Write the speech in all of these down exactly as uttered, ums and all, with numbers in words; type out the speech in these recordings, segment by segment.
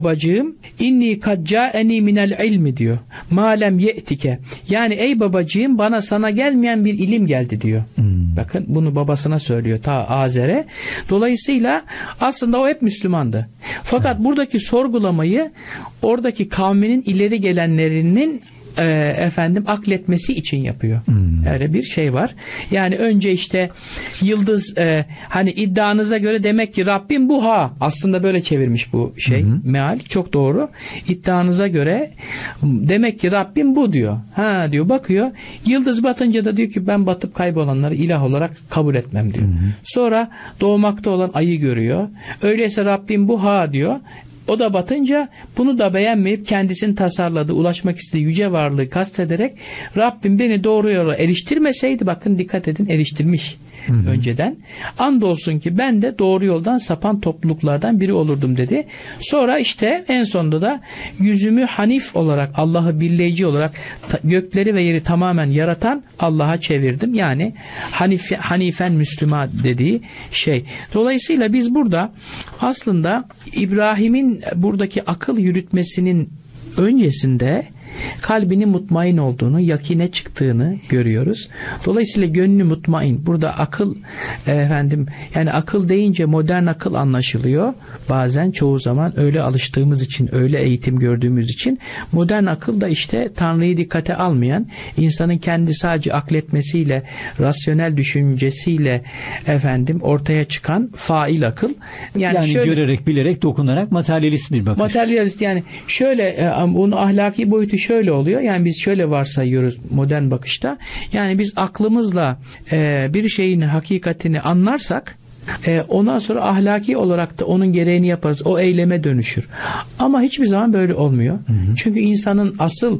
babacığım inni kad ca'eni minel ilmi diyor. Ma lem ye'tike. Yani ey babacığım bana sana gelmeyen bir ilim geldi diyor. Hmm. Bakın bunu babasına söylüyor ta Azer'e. Dolayısıyla aslında o hep Müslümandı. Fakat evet. buradaki sorgulamayı oradaki kavminin ileri gelenlerinin E, efendim akletmesi için yapıyor. Hmm. Öyle bir şey var. Yani önce işte yıldız e, hani iddianıza göre demek ki Rabbim bu ha. Aslında böyle çevirmiş bu şey. Hmm. Meal çok doğru. İddianıza göre demek ki Rabbim bu diyor. Ha diyor bakıyor. Yıldız batınca da diyor ki ben batıp kaybolanları ilah olarak kabul etmem diyor. Hmm. Sonra doğmakta olan ayı görüyor. Öyleyse Rabbim bu ha diyor. O da batınca bunu da beğenmeyip kendisini tasarladığı, ulaşmak istediği yüce varlığı kastederek Rabbim beni doğru yola eriştirmeseydi, bakın dikkat edin, eriştirmiş hı hı. önceden. Andolsun ki ben de doğru yoldan sapan topluluklardan biri olurdum dedi. Sonra işte en sonunda da yüzümü hanif olarak, Allah'ı birleyici olarak gökleri ve yeri tamamen yaratan Allah'a çevirdim. Yani hanif, hanifen Müslüman dediği şey. Dolayısıyla biz burada aslında İbrahim'in buradaki akıl yürütmesinin öncesinde kalbinin mutmain olduğunu, yakine çıktığını görüyoruz. Dolayısıyla gönlü mutmain. Burada akıl efendim yani akıl deyince modern akıl anlaşılıyor. Bazen çoğu zaman öyle alıştığımız için, öyle eğitim gördüğümüz için modern akıl da işte Tanrı'yı dikkate almayan, insanın kendi sadece akletmesiyle, rasyonel düşüncesiyle efendim ortaya çıkan fail akıl. Yani, yani şöyle, görerek, bilerek, dokunarak materyalist bir bakış. Materyalist yani şöyle bunun ahlaki boyutu şöyle oluyor. Yani biz şöyle varsayıyoruz modern bakışta. Yani biz aklımızla e, bir şeyin hakikatini anlarsak e, ondan sonra ahlaki olarak da onun gereğini yaparız. O eyleme dönüşür. Ama hiçbir zaman böyle olmuyor. Hı hı. Çünkü insanın asıl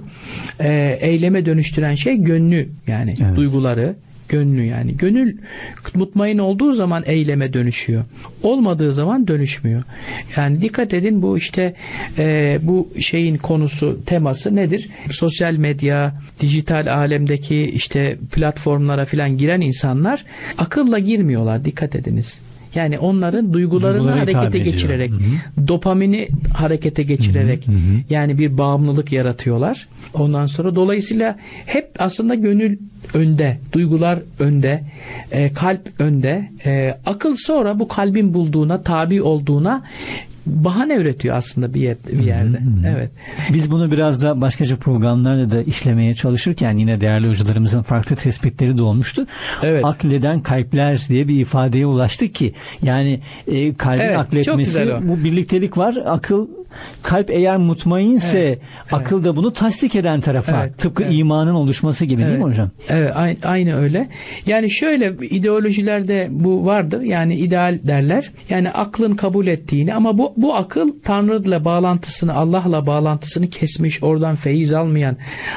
e, eyleme dönüştüren şey gönlü, yani evet. duyguları, gönlü yani. Gönül mutmain olduğu zaman eyleme dönüşüyor. Olmadığı zaman dönüşmüyor. Yani dikkat edin, bu işte e, bu şeyin konusu, teması nedir? Sosyal medya, dijital alemdeki işte platformlara filan giren insanlar akılla girmiyorlar. Dikkat ediniz. Yani onların duygularını Duyguları harekete geçirerek, hı-hı. dopamini harekete geçirerek hı hı. yani bir bağımlılık yaratıyorlar. Ondan sonra dolayısıyla hep aslında gönül önde, duygular önde, e, kalp önde, e, akıl sonra bu kalbin bulduğuna, tabi olduğuna bahane üretiyor aslında bir, yer, bir yerde. Hı hı. Evet. Biz bunu biraz da başkaca programlarda da işlemeye çalışırken yine değerli hocalarımızın farklı tespitleri de olmuştu. Evet. Akleden kalpler diye bir ifadeye ulaştık ki yani e, kalbin evet, akletmesi, bu birliktelik var. Akıl, kalp eğer mutmainse evet, akıl evet. da bunu tasdik eden tarafa. Evet, tıpkı evet. imanın oluşması gibi, evet. değil mi hocam? Evet, aynı, aynı öyle. Yani şöyle ideolojilerde bu vardır. Yani ideal derler. Yani aklın kabul ettiğini, ama bu bu akıl Tanrı'yla bağlantısını, Allah'la bağlantısını kesmiş, oradan feyiz almayan,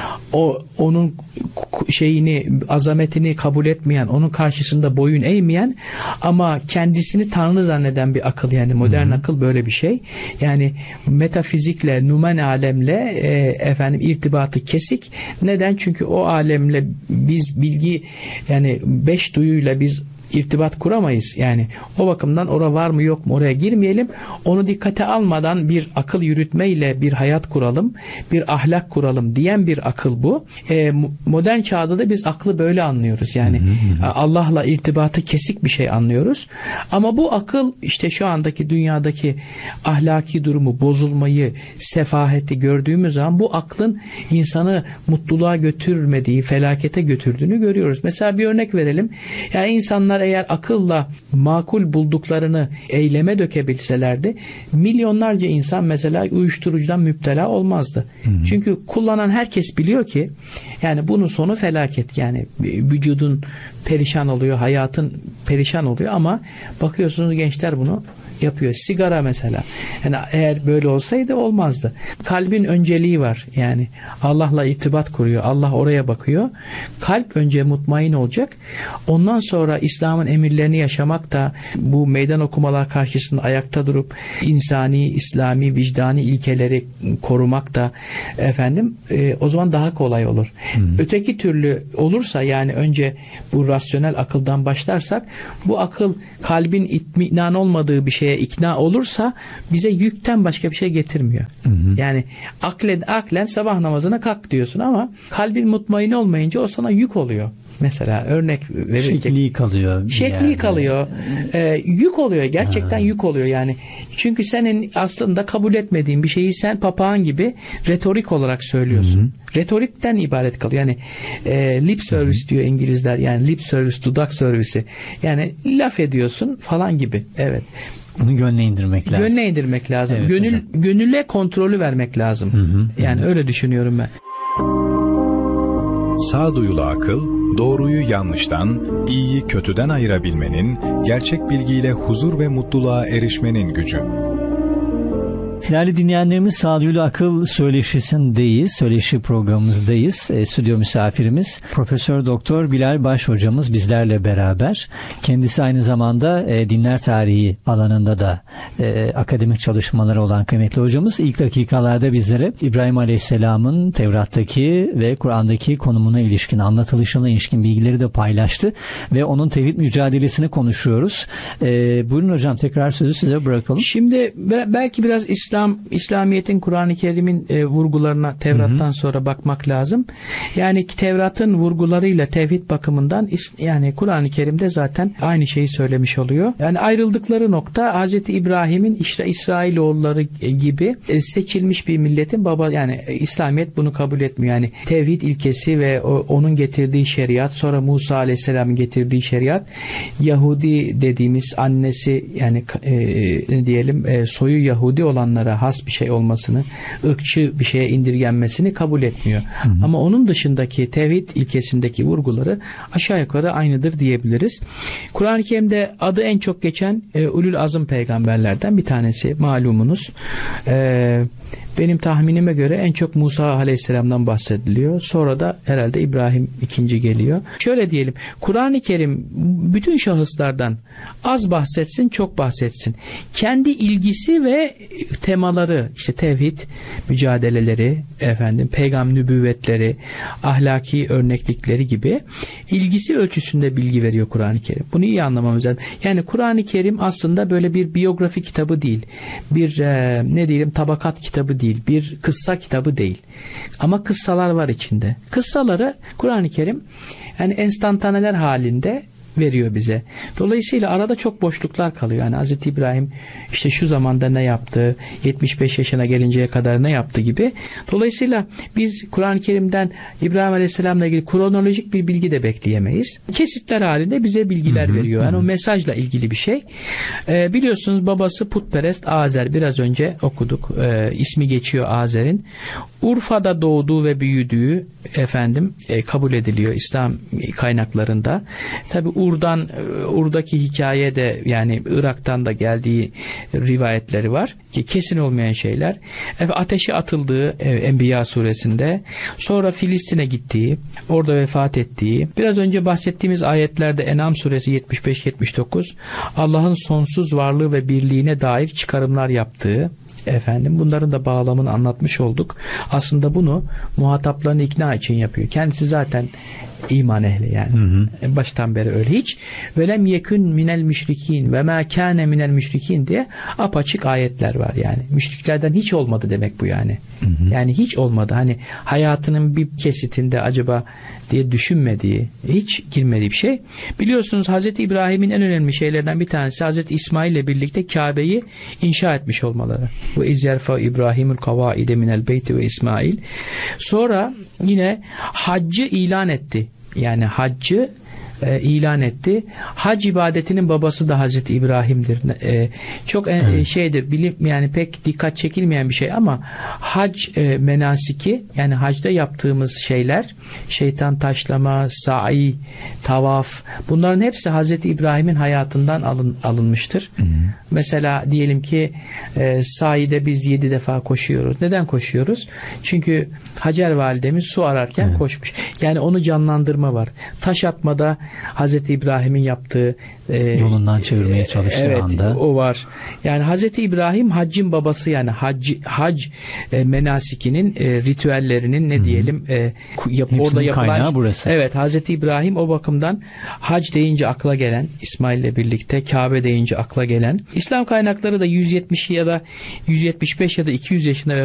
o onun şeyini, azametini kabul etmeyen, onun karşısında boyun eğmeyen ama kendisini Tanrı zanneden bir akıl. Yani modern Hı-hı. akıl böyle bir şey. Yani metafizikle, numen alemle e, efendim irtibatı kesik. Neden? Çünkü o alemle biz bilgi, yani beş duyuyla biz irtibat kuramayız. Yani o bakımdan orada var mı yok mu oraya girmeyelim. Onu dikkate almadan bir akıl yürütmeyle bir hayat kuralım, bir ahlak kuralım diyen bir akıl bu. E, modern çağda da biz aklı böyle anlıyoruz. Yani Allah'la irtibatı kesik bir şey anlıyoruz. Ama bu akıl işte şu andaki dünyadaki ahlaki durumu, bozulmayı, sefaheti gördüğümüz zaman bu aklın insanı mutluluğa götürmediği, felakete götürdüğünü görüyoruz. Mesela bir örnek verelim. Yani insanlar eğer akılla makul bulduklarını eyleme dökebilselerdi, milyonlarca insan mesela uyuşturucudan müptela olmazdı. Hı hı. Çünkü kullanan herkes biliyor ki yani bunun sonu felaket. Yani vücudun perişan oluyor, hayatın perişan oluyor, ama bakıyorsunuz gençler bunu yapıyor. Sigara mesela. Yani eğer böyle olsaydı olmazdı. Kalbin önceliği var. Yani Allah'la irtibat kuruyor. Allah oraya bakıyor. Kalp önce mutmain olacak. Ondan sonra İslam'ın emirlerini yaşamak da, bu meydan okumalar karşısında ayakta durup insani, İslami, vicdani ilkeleri korumak da efendim e, o zaman daha kolay olur. Hmm. Öteki türlü olursa, yani önce bu rasyonel akıldan başlarsak, bu akıl kalbin itminan olmadığı bir şey şeye ikna olursa bize yükten başka bir şey getirmiyor. Hı hı. Yani aklen, aklen sabah namazına kalk diyorsun ama kalbin mutmain olmayınca o sana yük oluyor. Mesela örnek verecek. Şekli kalıyor. Şekli yani. kalıyor. Ee, yük oluyor. Gerçekten ha. yük oluyor yani. Çünkü senin aslında kabul etmediğin bir şeyi sen papağan gibi retorik olarak söylüyorsun. Hı-hı. Retorikten ibaret kalıyor. Yani e, lip service Hı-hı. diyor İngilizler. Yani lip service, dudak servisi. Yani laf ediyorsun falan gibi. Evet. Bunu gönle indirmek lazım. Gönle indirmek lazım. Evet, Gönül, gönüle kontrolü vermek lazım. Hı-hı. Yani Hı-hı. öyle düşünüyorum ben. Sağduyulu akıl, doğruyu yanlıştan, iyiyi kötüden ayırabilmenin, gerçek bilgiyle huzur ve mutluluğa erişmenin gücü. Değerli dinleyenlerimiz, Sağduyulu Akıl Söyleşisindeyiz. Söyleşi programımızdayız. E, stüdyo misafirimiz Profesör Doktor Bilal Baş hocamız bizlerle beraber. Kendisi aynı zamanda e, dinler tarihi alanında da e, akademik çalışmaları olan kıymetli hocamız. İlk dakikalarda bizlere İbrahim Aleyhisselam'ın Tevrat'taki ve Kur'an'daki konumuna ilişkin, anlatılışına ilişkin bilgileri de paylaştı ve onun tevhid mücadelesini konuşuyoruz. E, buyurun hocam, tekrar sözü size bırakalım. Şimdi belki biraz İslam İslam, İslamiyet'in Kur'an-ı Kerim'in e, vurgularına Tevrat'tan hı hı. sonra bakmak lazım. Yani Tevrat'ın vurgularıyla tevhid bakımından yani Kur'an-ı Kerim'de zaten aynı şeyi söylemiş oluyor. Yani ayrıldıkları nokta Hazreti İbrahim'in işte İsrailoğulları gibi e, seçilmiş bir milletin baba, yani e, İslamiyet bunu kabul etmiyor. Yani tevhid ilkesi ve o, onun getirdiği şeriat, sonra Musa Aleyhisselam'ın getirdiği şeriat, Yahudi dediğimiz annesi yani e, diyelim e, soyu Yahudi olanlara has bir şey olmasını, ırkçı bir şeye indirgenmesini kabul etmiyor. Hı hı. Ama onun dışındaki tevhid ilkesindeki vurguları aşağı yukarı aynıdır diyebiliriz. Kur'an-ı Kerim'de adı en çok geçen e, ulul azım peygamberlerden bir tanesi malumunuz. E, benim tahminime göre en çok Musa Aleyhisselam'dan bahsediliyor. Sonra da herhalde İbrahim ikinci geliyor. Şöyle diyelim, Kur'an-ı Kerim bütün şahıslardan az bahsetsin, çok bahsetsin. Kendi ilgisi ve temaları, işte tevhid mücadeleleri, efendim peygamber nübüvvetleri, ahlaki örneklikleri gibi ilgisi ölçüsünde bilgi veriyor Kur'an-ı Kerim. Bunu iyi anlamamız lazım. Yani Kur'an-ı Kerim aslında böyle bir biyografi kitabı değil. Bir e, ne diyelim tabakat kitabı değil. Bir kıssa kitabı değil. Ama kıssalar var içinde. Kıssaları Kur'an-ı Kerim yani enstantaneler halinde veriyor bize. Dolayısıyla arada çok boşluklar kalıyor. Yani Hazreti İbrahim işte şu zamanda ne yaptı, yetmiş beş yaşına gelinceye kadar ne yaptı gibi. Dolayısıyla biz Kur'an-ı Kerim'den İbrahim Aleyhisselam'la ilgili kronolojik bir bilgi de bekleyemeyiz. Kesitler halinde bize bilgiler hı hı, veriyor. Yani hı. o mesajla ilgili bir şey. Ee, biliyorsunuz babası putperest Azer. Biraz önce okuduk. Ee, ismi geçiyor Azer'in. Urfa'da doğduğu ve büyüdüğü efendim e, kabul ediliyor İslam kaynaklarında. Tabi Ur'dan, Ur'daki hikaye de yani Irak'tan da geldiği rivayetleri var ki kesin olmayan şeyler. E, ateşe atıldığı e, Enbiya suresinde, sonra Filistin'e gittiği, orada vefat ettiği, biraz önce bahsettiğimiz ayetlerde En'am suresi yetmiş beş yetmiş dokuz Allah'ın sonsuz varlığı ve birliğine dair çıkarımlar yaptığı, efendim bunların da bağlamını anlatmış olduk. Aslında bunu muhataplarını ikna için yapıyor. Kendisi zaten iman ehli yani. Hı hı. Baştan beri öyle. Hiç velem yekün minel müşrikin ve ma kâne minel müşrikin diye apaçık ayetler var yani. Müşriklerden hiç olmadı demek bu yani. Hı hı. Yani hiç olmadı. Hani hayatının bir kesitinde acaba diye düşünmediği, hiç girmediği bir şey. Biliyorsunuz Hazreti İbrahim'in en önemli şeylerden bir tanesi Hazreti İsmail ile birlikte Kabe'yi inşa etmiş olmaları. Bu izzerfa İbrahimül kavaide minel beyti ve İsmail. Sonra yine haccı ilan etti. Yani haccı e, ilan etti. Hac ibadetinin babası da Hazreti İbrahim'dir. E, çok e, evet. şeydir, bilim yani pek dikkat çekilmeyen bir şey ama hac e, menasiki yani hacda yaptığımız şeyler, şeytan taşlama, sa'i, tavaf, bunların hepsi Hazreti İbrahim'in hayatından alın, alınmıştır. Hı hı. Mesela diyelim ki e, sa'i'de biz yedi defa koşuyoruz. Neden koşuyoruz? Çünkü Hacer validemiz su ararken evet. koşmuş. Yani onu canlandırma var. Taş atmada Hazreti İbrahim'in yaptığı e, yolundan çevirmeye çalıştığı evet, anda. O var. Yani Hazreti İbrahim haccın babası, yani hac, hac e, menasikinin e, ritüellerinin ne Hı-hı. diyelim e, yap, orada yapılan kaynağı burası. Evet, Hazreti İbrahim o bakımdan hac deyince akla gelen, İsmail ile birlikte Kabe deyince akla gelen. İslam kaynakları da yüz yetmiş ya da yüz yetmiş beş ya da iki yüz yaşında